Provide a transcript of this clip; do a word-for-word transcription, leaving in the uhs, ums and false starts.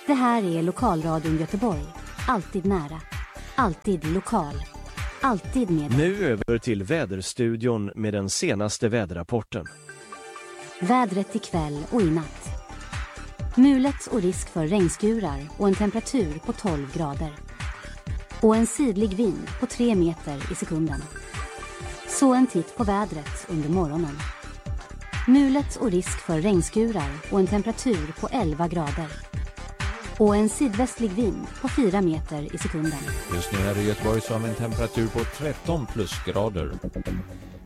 Det här är Lokalradion Göteborg. Alltid nära. Alltid lokal. Alltid med. Nu över till väderstudion med den senaste väderrapporten. Vädret ikväll och i natt. Mulet och risk för regnskurar och en temperatur på tolv grader. Och en sydlig vind på tre meter i sekunden. Så en titt på vädret under morgonen. Mulet och risk för regnskurar och en temperatur på elva grader. Och en sydvästlig vind på fyra meter i sekunden. Just nu är det Göteborg som har en temperatur på tretton plusgrader.